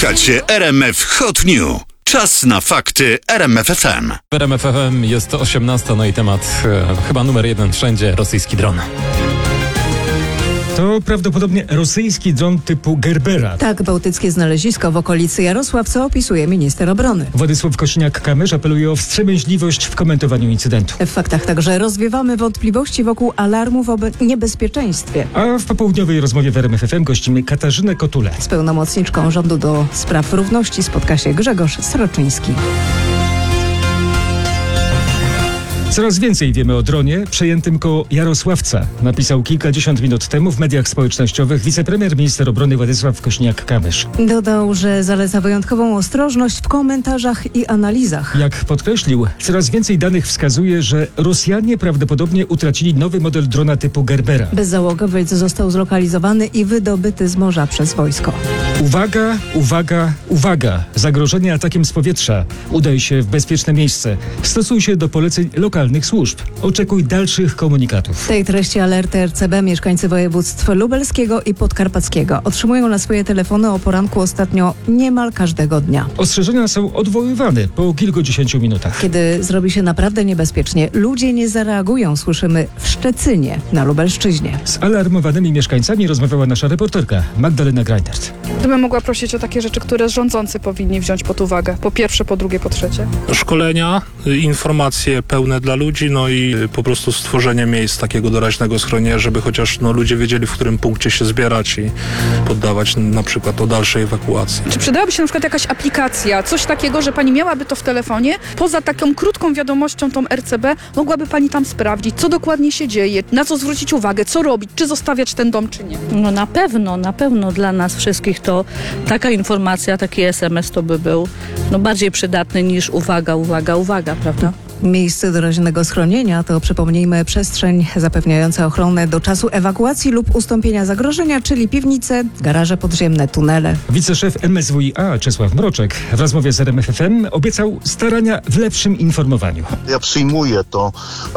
Słuchacie RMF Hot News. Czas na fakty RMF FM. W RMF FM jest 18, no i temat chyba numer 1 wszędzie, rosyjski dron. To prawdopodobnie rosyjski dron typu Gerbera. Tak, bałtyckie znalezisko w okolicy Jarosławca opisuje minister obrony. Władysław Kosiniak-Kamysz apeluje o wstrzemięźliwość w komentowaniu incydentu. W faktach także rozwiewamy wątpliwości wokół alarmów o niebezpieczeństwie. A w popołudniowej rozmowie w RMF FM gościmy Katarzynę Kotulę. Z pełnomocniczką rządu do spraw równości spotka się Grzegorz Sroczyński. Coraz więcej wiemy o dronie przejętym koło Jarosławca, napisał kilkadziesiąt minut temu w mediach społecznościowych wicepremier minister obrony Władysław Kosiniak-Kamysz. Dodał, że zaleca wyjątkową ostrożność w komentarzach i analizach. Jak podkreślił, coraz więcej danych wskazuje, że Rosjanie prawdopodobnie utracili nowy model drona typu Gerbera. Bezzałogowiec został zlokalizowany i wydobyty z morza przez wojsko. Uwaga, uwaga, uwaga! Zagrożenie atakiem z powietrza. Udaj się w bezpieczne miejsce. Stosuj się do poleceń lokalnych służb. Oczekuj dalszych komunikatów. W tej treści alerty RCB mieszkańcy województw lubelskiego i podkarpackiego otrzymują na swoje telefony o poranku ostatnio niemal każdego dnia. Ostrzeżenia są odwoływane po kilkudziesięciu minutach. Kiedy zrobi się naprawdę niebezpiecznie, ludzie nie zareagują, słyszymy w Szczecinie na Lubelszczyźnie. Z alarmowanymi mieszkańcami rozmawiała nasza reporterka Magdalena Greindert. Gdybym mogła prosić o takie rzeczy, które rządzący powinni wziąć pod uwagę. Po pierwsze, po drugie, po trzecie. Szkolenia, informacje pełne dla ludzi, no i po prostu stworzenie miejsc takiego doraźnego schronienia, żeby chociaż ludzie wiedzieli, w którym punkcie się zbierać i poddawać na przykład o dalszej ewakuacji. Czy przydałaby się na przykład jakaś aplikacja, coś takiego, że pani miałaby to w telefonie, poza taką krótką wiadomością tą RCB, mogłaby pani tam sprawdzić, co dokładnie się dzieje, na co zwrócić uwagę, co robić, czy zostawiać ten dom, czy nie? No na pewno dla nas wszystkich to taka informacja, taki SMS to by był bardziej przydatny niż uwaga, prawda? Miejsce doraźnego schronienia to, przypomnijmy, przestrzeń zapewniająca ochronę do czasu ewakuacji lub ustąpienia zagrożenia, czyli piwnice, garaże podziemne, tunele. Wiceszef MSWiA Czesław Mroczek w rozmowie z RMF FM obiecał starania w lepszym informowaniu. Ja przyjmuję to,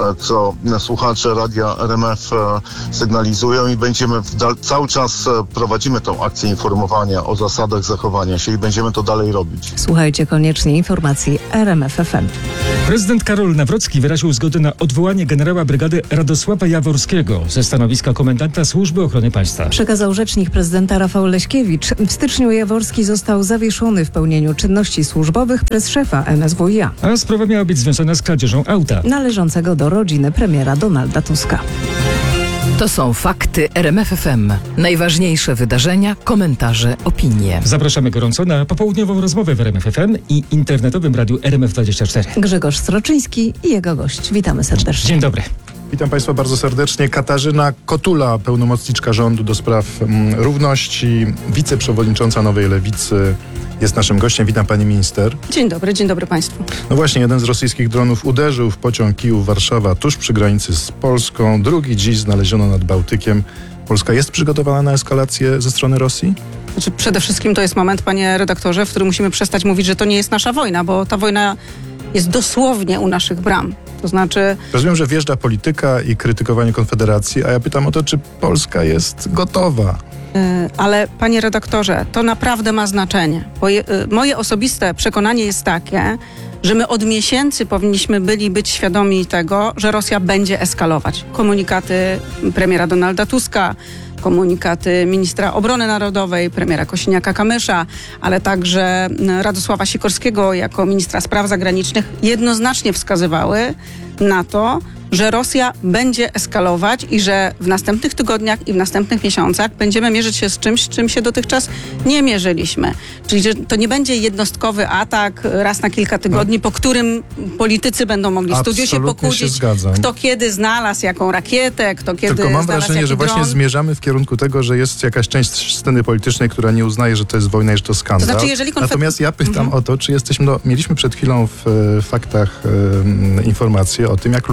co słuchacze radia RMF sygnalizują i będziemy cały czas prowadzimy tą akcję informowania o zasadach zachowania się i będziemy to dalej robić. Słuchajcie koniecznie informacji RMF FM. Prezydent Karol Nawrocki wyraził zgodę na odwołanie generała brygady Radosława Jaworskiego ze stanowiska komendanta Służby Ochrony Państwa. Przekazał rzecznik prezydenta Rafał Leśkiewicz. W styczniu Jaworski został zawieszony w pełnieniu czynności służbowych przez szefa MSWiA. A sprawa miała być związana z kradzieżą auta należącego do rodziny premiera Donalda Tuska. To są fakty RMF FM. Najważniejsze wydarzenia, komentarze, opinie. Zapraszamy gorąco na popołudniową rozmowę w RMF FM i internetowym radiu RMF24. Grzegorz Sroczyński i jego gość. Witamy serdecznie. Dzień dobry. Witam Państwa bardzo serdecznie. Katarzyna Kotula, pełnomocniczka rządu do spraw równości, wiceprzewodnicząca Nowej Lewicy, jest naszym gościem. Witam Pani Minister. Dzień dobry Państwu. No właśnie, jeden z rosyjskich dronów uderzył w pociąg Kijów-Warszawa tuż przy granicy z Polską. Drugi dziś znaleziono nad Bałtykiem. Polska jest przygotowana na eskalację ze strony Rosji? Znaczy, przede wszystkim to jest moment, panie redaktorze, w którym musimy przestać mówić, że to nie jest nasza wojna, bo ta wojna jest dosłownie u naszych bram. To znaczy... Rozumiem, że wjeżdża polityka i krytykowanie Konfederacji, a ja pytam o to, czy Polska jest gotowa. Ale panie redaktorze, to naprawdę ma znaczenie. Bo moje osobiste przekonanie jest takie, że my od miesięcy powinniśmy być świadomi tego, że Rosja będzie eskalować. Komunikaty premiera Donalda Tuska, komunikaty ministra obrony narodowej, premiera Kosiniaka-Kamysza, ale także Radosława Sikorskiego jako ministra spraw zagranicznych jednoznacznie wskazywały na to, że Rosja będzie eskalować i że w następnych tygodniach i w następnych miesiącach będziemy mierzyć się z czymś, czym się dotychczas nie mierzyliśmy. Czyli że to nie będzie jednostkowy atak raz na kilka tygodni, po którym politycy będą mogli w studiu się pokłócić, kto kiedy znalazł jaką rakietę, kto kiedy Tylko mam znalazł wrażenie, że dron. właśnie zmierzamy w kierunku tego, że jest jakaś część sceny politycznej, która nie uznaje, że to jest wojna i że to skandal. To znaczy, jeżeli Natomiast ja pytam o to, czy jesteśmy, mieliśmy przed chwilą w faktach informacje o tym, jak ludzie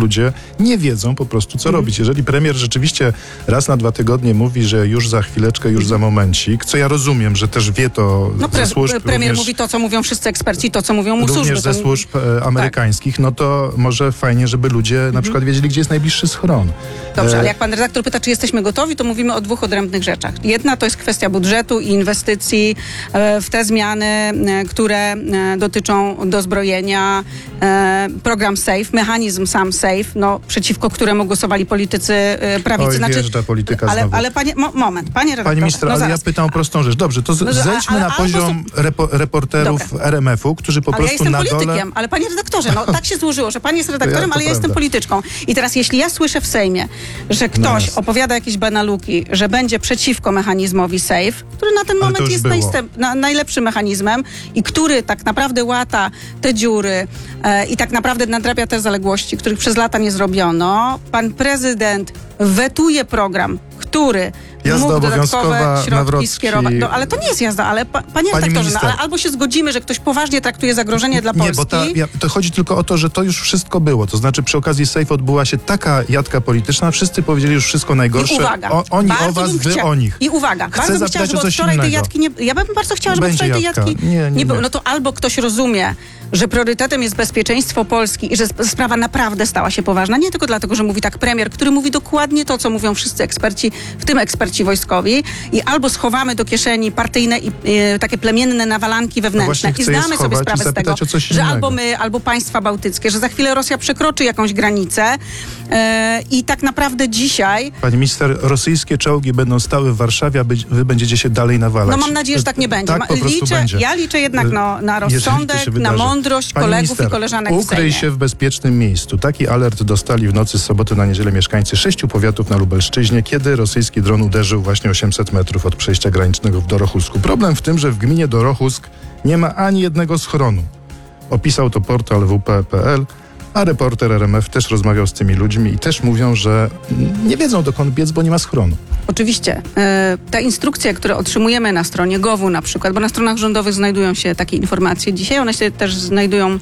nie wiedzą po prostu, co robić. Jeżeli premier rzeczywiście raz na 2 tygodnie mówi, że już za chwileczkę, już za momencik, co ja rozumiem, że też wie to ze służb, premier również, mówi to, co mówią wszyscy eksperci, to, co mówią mu służby. również ze służb amerykańskich, no to może fajnie, żeby ludzie na przykład wiedzieli, gdzie jest najbliższy schron. Dobrze, ale jak pan redaktor pyta, czy jesteśmy gotowi, to mówimy o 2 odrębnych rzeczach. Jedna to jest kwestia budżetu i inwestycji w te zmiany, które dotyczą dozbrojenia, program SAFE, mechanizm sam SAFE, no, przeciwko któremu głosowali politycy prawicy. Oj, wjeżdża polityka znowu. Ale panie, moment, panie redaktorze. Pani minister, ale ja pytam o prostą rzecz. Dobrze, to zejdźmy na poziom reporterów RMF-u, którzy po prostu ja jestem na dole... politykiem, ale panie redaktorze, no tak się złożyło, że pan jest redaktorem, ale ja jestem polityczką. I teraz jeśli ja słyszę w Sejmie, że ktoś opowiada jakieś banaluki, że będzie przeciwko mechanizmowi SAFE, który na ten moment jest najlepszym mechanizmem i który tak naprawdę łata te dziury i tak naprawdę nadrabia te zaległości, których przez lata nie zrobiono. Pan prezydent wetuje program, który Jazda mógł dodatkowe obowiązkowa, środki Nawrocki. skierować. No, ale to nie jest jazda, ale panie redaktorze, no, ale albo się zgodzimy, że ktoś poważnie traktuje zagrożenie dla Polski. Nie, bo to chodzi tylko o to, że to już wszystko było. To znaczy przy okazji SAFE odbyła się taka jadka polityczna, wszyscy powiedzieli już wszystko najgorsze. I uwaga, Oni o was, wy o nich. I uwaga, bardzo bym chciała, żeby wczoraj tej jadki nie... Ja bym bardzo chciała, żeby wczoraj tej jadki nie było. No to albo ktoś rozumie, że priorytetem jest bezpieczeństwo Polski i że sprawa naprawdę stała się poważna. Nie tylko dlatego, że mówi tak premier, który mówi dokładnie to, co mówią wszyscy eksperci, w tym eksperci wojskowi, i albo schowamy do kieszeni partyjne i takie plemienne nawalanki wewnętrzne i zdamy sobie sprawę z tego, że albo my, albo państwa bałtyckie, że za chwilę Rosja przekroczy jakąś granicę i tak naprawdę dzisiaj... Pani minister, rosyjskie czołgi będą stały w Warszawie, a wy będziecie się dalej nawalać. No mam nadzieję, że tak nie będzie. Tak po prostu będzie. Ja liczę jednak na rozsądek, na mądrość Pani kolegów minister, i koleżanek w ukryj Sejmie. się w bezpiecznym miejscu. Taki alert dostali w nocy z soboty na niedzielę mieszkańcy 6 powiatów na Lubelszczyźnie, kiedy rosyjski dron uderzył właśnie 800 metrów od przejścia granicznego w Dorochusku. Problem w tym, że w gminie Dorochusk nie ma ani jednego schronu. Opisał to portal WP.pl, a reporter RMF też rozmawiał z tymi ludźmi i też mówią, że nie wiedzą, dokąd biec, bo nie ma schronu. Oczywiście. Te instrukcje, które otrzymujemy na stronie GOW-u na przykład, bo na stronach rządowych znajdują się takie informacje dzisiaj, one się też znajdują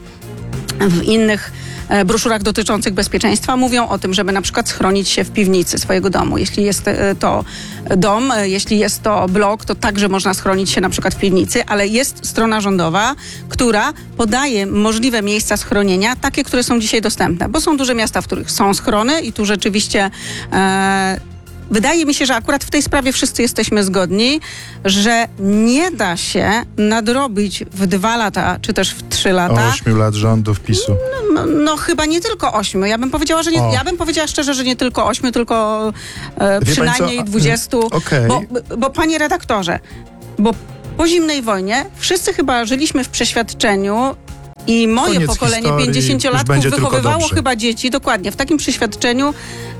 w innych broszurach dotyczących bezpieczeństwa, mówią o tym, żeby na przykład schronić się w piwnicy swojego domu. Jeśli jest to dom, jeśli jest to blok, to także można schronić się na przykład w piwnicy, ale jest strona rządowa, która podaje możliwe miejsca schronienia, takie, które są dzisiaj dostępne, bo są duże miasta, w których są schrony i tu rzeczywiście... Wydaje mi się, że akurat w tej sprawie wszyscy jesteśmy zgodni, że nie da się nadrobić w 2 lata, czy też w 3 lata. 8 lat rządów PiS-u. No chyba nie tylko 8. Ja bym powiedziała, że nie, ja bym powiedziała szczerze, że nie tylko 8, tylko przynajmniej 20. Okay. Bo panie redaktorze, bo po zimnej wojnie wszyscy chyba żyliśmy w przeświadczeniu, i moje pokolenie 50-latków wychowywało chyba dzieci, dokładnie, w takim przeświadczeniu,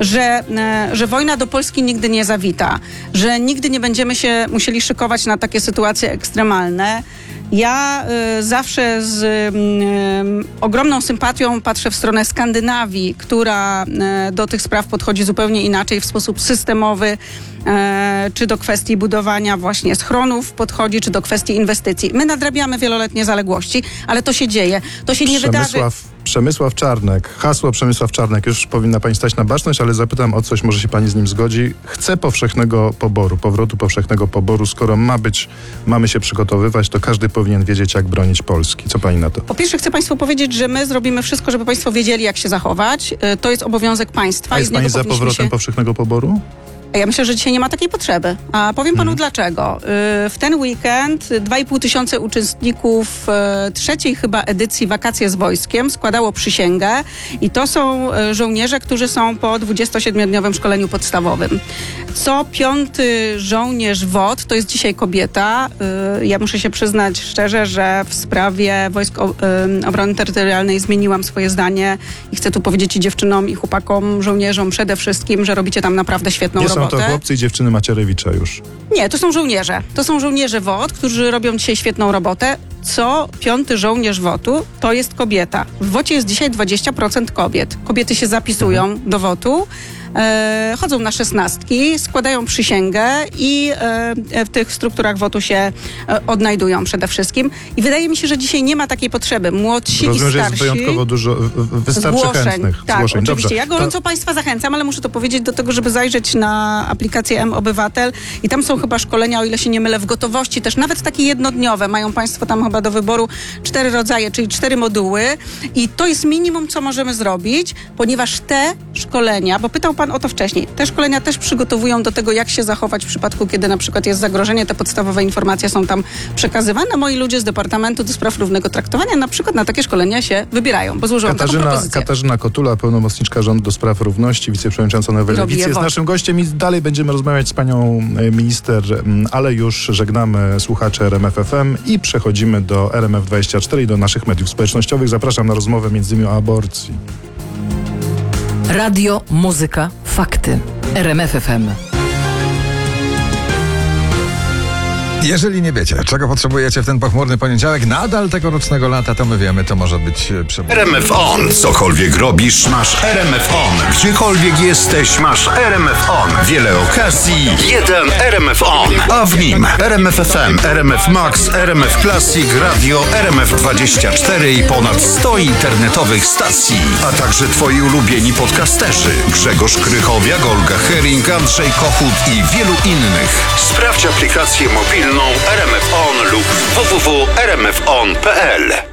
że wojna do Polski nigdy nie zawita, że nigdy nie będziemy się musieli szykować na takie sytuacje ekstremalne. Ja zawsze z ogromną sympatią patrzę w stronę Skandynawii, która do tych spraw podchodzi zupełnie inaczej, w sposób systemowy, czy do kwestii budowania właśnie schronów podchodzi, czy do kwestii inwestycji. My nadrabiamy wieloletnie zaległości, ale to się dzieje. To się nie wydarzy... Przemysław Czarnek, hasło Przemysław Czarnek, już powinna pani stać na baczność, ale zapytam o coś, może się pani z nim zgodzi. Chce powszechnego poboru, powrotu powszechnego poboru. Skoro mamy się przygotowywać, to każdy powinien wiedzieć, jak bronić Polski. Co pani na to? Po pierwsze chcę państwu powiedzieć, że my zrobimy wszystko, żeby państwo wiedzieli, jak się zachować. To jest obowiązek państwa. A jest pani za powrotem powszechnego poboru? Ja myślę, że dzisiaj nie ma takiej potrzeby. A powiem panu dlaczego. W ten weekend 2500 uczestników 3. chyba edycji Wakacje z Wojskiem składało przysięgę i to są żołnierze, którzy są po 27-dniowym szkoleniu podstawowym. Co 5. żołnierz WOT to jest dzisiaj kobieta. Ja muszę się przyznać szczerze, że w sprawie Wojsk Obrony Terytorialnej zmieniłam swoje zdanie i chcę tu powiedzieć i dziewczynom, i chłopakom, żołnierzom przede wszystkim, że robicie tam naprawdę świetną robotę. Są to chłopcy i dziewczyny Macierewicza już. Nie, to są żołnierze. To są żołnierze WOT, którzy robią dzisiaj świetną robotę. Co 5. żołnierz WOT-u to jest kobieta. W WOT-ie jest dzisiaj 20% kobiet. Kobiety się zapisują do WOT-u. chodzą na 16, składają przysięgę i w tych strukturach WOT-u się odnajdują przede wszystkim. I wydaje mi się, że dzisiaj nie ma takiej potrzeby. Młodsi Rozumiem, i że jest starsi... wyjątkowo dużo, wystarczy zgłoszeń. chętnych Tak, zgłoszeń. oczywiście. Dobrze. Ja gorąco Państwa zachęcam, ale muszę to powiedzieć do tego, żeby zajrzeć na aplikację M-Obywatel i tam są chyba szkolenia, o ile się nie mylę, w gotowości też, nawet takie jednodniowe. Mają Państwo tam chyba do wyboru 4 rodzaje, czyli 4 moduły i to jest minimum, co możemy zrobić, ponieważ te szkolenia, bo pytał Pan o to wcześniej, te szkolenia też przygotowują do tego, jak się zachować w przypadku, kiedy na przykład jest zagrożenie, te podstawowe informacje są tam przekazywane. Moi ludzie z Departamentu do Spraw Równego Traktowania na przykład na takie szkolenia się wybierają, bo złożyłam taką propozycję. Katarzyna Kotula, pełnomocniczka rządu do spraw równości, wiceprzewodnicząca Nowej Lewicy, jest naszym gościem i dalej będziemy rozmawiać z panią minister, ale już żegnamy słuchaczy RMF FM i przechodzimy do RMF24 i do naszych mediów społecznościowych. Zapraszam na rozmowę między innymi o aborcji. Radio, muzyka, fakty. RMF FM. Jeżeli nie wiecie, czego potrzebujecie w ten pochmurny poniedziałek nadal tegorocznego lata, to my wiemy, to może być RMF On. Cokolwiek robisz, masz RMF On. Gdziekolwiek jesteś, masz RMF On. Wiele okazji, jeden RMF On. A w nim RMF FM, RMF Max, RMF Classic, Radio, RMF24 i ponad 100 internetowych stacji. A także twoi ulubieni podcasterzy. Grzegorz Krychowiak, Olga Hering, Andrzej Kochut i wielu innych. Sprawdź aplikację mobilną RMF On lub www.rmfon.pl.